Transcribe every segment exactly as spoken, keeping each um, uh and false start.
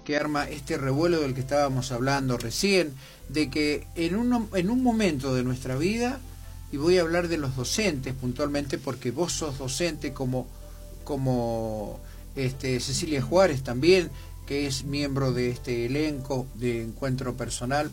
que arma este revuelo del que estábamos hablando recién, de que en un, en un momento de nuestra vida, y voy a hablar de los docentes puntualmente porque vos sos docente como, como este, Cecilia Juárez también, que es miembro de este elenco de Encuentro Personal.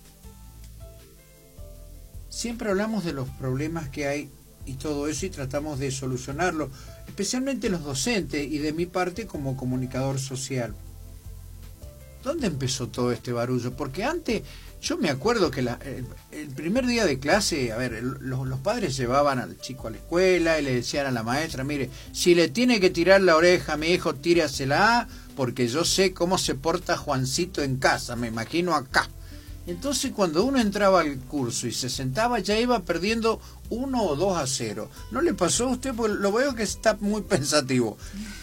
Siempre hablamos de los problemas que hay y todo eso y tratamos de solucionarlo, especialmente los docentes y de mi parte como comunicador social. ¿Dónde empezó todo este barullo? Porque antes, yo me acuerdo que la, el, el primer día de clase, a ver, el, los, los padres llevaban al chico a la escuela y le decían a la maestra, mire, si le tiene que tirar la oreja a mi hijo, tírasela, porque yo sé cómo se porta Juancito en casa, me imagino acá. Entonces cuando uno entraba al curso y se sentaba, ya iba perdiendo uno o dos a cero. ¿No le pasó a usted? Porque lo veo que está muy pensativo.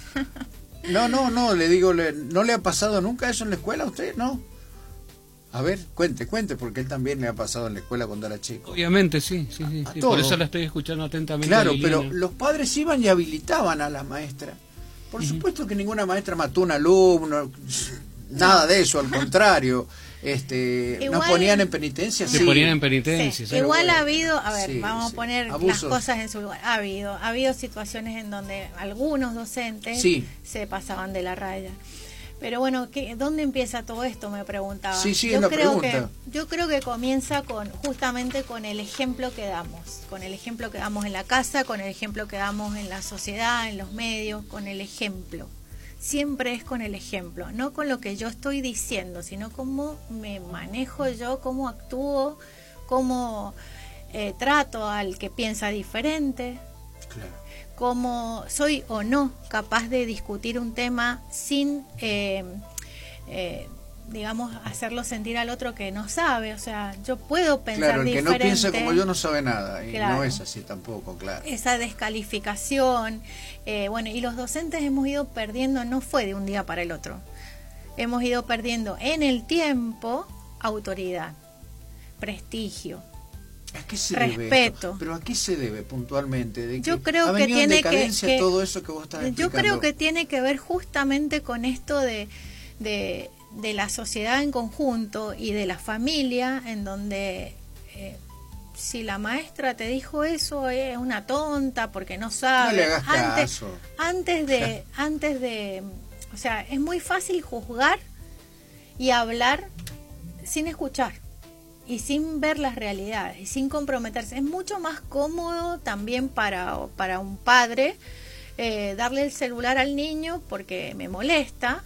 No, no, no, le digo, le, ¿no le ha pasado nunca eso en la escuela a usted? ¿No? A ver, cuente, cuente, porque él también le ha pasado en la escuela cuando era chico. Obviamente, sí, sí, sí, sí. Por eso la estoy escuchando atentamente. Claro, pero los padres iban y habilitaban a la maestra. Por uh-huh. supuesto que ninguna maestra mató a un alumno, nada de eso, al contrario. Este, igual, nos ponían en penitencia. Se sí. ponían en penitencia. Sí. Igual bueno. ha habido, a ver, sí, vamos sí. a poner Abusos. las cosas en su lugar. Ha habido, ha habido situaciones en donde algunos docentes sí. se pasaban de la raya. Pero bueno, ¿qué, ¿dónde empieza todo esto? Me preguntaba. Sí, sí, yo es la creo pregunta. que yo creo que comienza con justamente con el ejemplo que damos, con el ejemplo que damos en la casa, con el ejemplo que damos en la sociedad, en los medios, con el ejemplo. Siempre es con el ejemplo, no con lo que yo estoy diciendo, sino cómo me manejo yo, cómo actúo, cómo eh, trato al que piensa diferente, claro. cómo soy o no capaz de discutir un tema sin, eh, eh, digamos, hacerlo sentir al otro que no sabe. O sea, yo puedo pensar claro, el diferente. que no piensa como yo no sabe nada, y claro. no es así tampoco, claro. Esa descalificación, eh, bueno, y los docentes hemos ido perdiendo, no fue de un día para el otro, hemos ido perdiendo en el tiempo autoridad, prestigio, ¿A qué se respeto. Debe esto? ¿Pero a qué se debe puntualmente? ¿De yo que creo ha que tiene que, que todo eso que vos estás explicando? Yo creo que tiene que ver justamente con esto de, de, de la sociedad en conjunto y de la familia, en donde eh, si la maestra te dijo eso es una tonta porque no sabe. No le hagas antes, caso. Antes de, antes de, o sea, es muy fácil juzgar y hablar sin escuchar y sin ver las realidades y sin comprometerse. Es mucho más cómodo también para, para un padre eh, darle el celular al niño porque me molesta,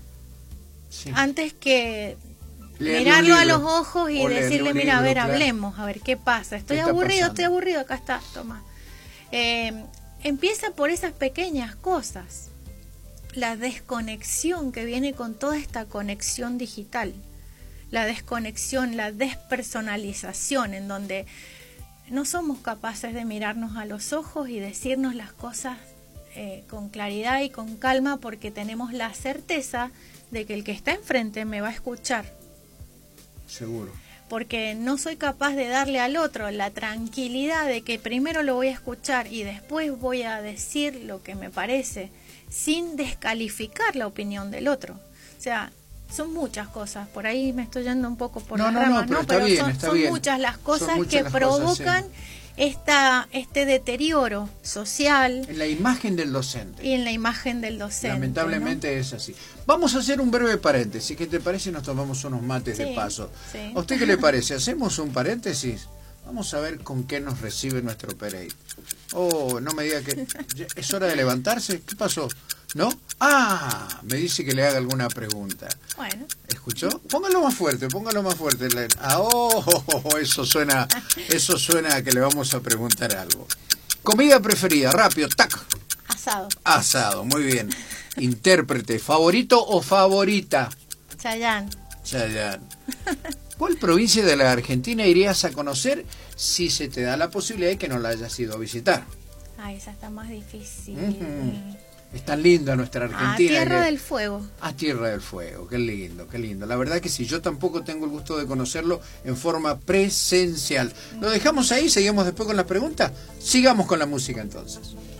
sí. antes que leerle mirarlo a los ojos y decirle, mira, libro, a ver, claro. hablemos, a ver qué pasa. Estoy ¿Qué aburrido, pasando? estoy aburrido, acá está, toma. Eh, empieza por esas pequeñas cosas. La desconexión que viene con toda esta conexión digital. La desconexión, la despersonalización, en donde no somos capaces de mirarnos a los ojos y decirnos las cosas eh, con claridad y con calma, porque tenemos la certeza de que el que está enfrente me va a escuchar. Seguro. Porque no soy capaz de darle al otro la tranquilidad de que primero lo voy a escuchar y después voy a decir lo que me parece, sin descalificar la opinión del otro. O sea, son muchas cosas, por ahí me estoy yendo un poco por no, las no, ramas, no, pero, ¿no? pero bien, son, son muchas las cosas muchas que las provocan cosas, sí. esta, este deterioro social. En la imagen del docente. Y en la imagen del docente. Lamentablemente, ¿no? Es así. Vamos a hacer un breve paréntesis. ¿Qué te parece? Nos tomamos unos mates sí, de paso. Sí. ¿A usted qué le parece? ¿Hacemos un paréntesis? Vamos a ver con qué nos recibe nuestro Pereira. Oh, no me diga que es hora de levantarse. ¿Qué pasó? ¿No? Ah, me dice que le haga alguna pregunta. Bueno. ¿Escuchó? Póngalo más fuerte, póngalo más fuerte. Ah, oh, eso suena, eso suena a que le vamos a preguntar algo. Comida preferida, rápido, tac. Asado. Asado, muy bien. Intérprete, ¿favorito o favorita? Chayanne. Chayanne. ¿Cuál provincia de la Argentina irías a conocer si se te da la posibilidad de que no la hayas ido a visitar? Ah, esa está más difícil. Uh-huh. Es tan linda nuestra Argentina. Ah, Tierra que... del Fuego. Ah, Tierra del Fuego, qué lindo, qué lindo. La verdad que sí, yo tampoco tengo el gusto de conocerlo en forma presencial. ¿Lo dejamos ahí? ¿Seguimos después con las preguntas? Sigamos con la música entonces.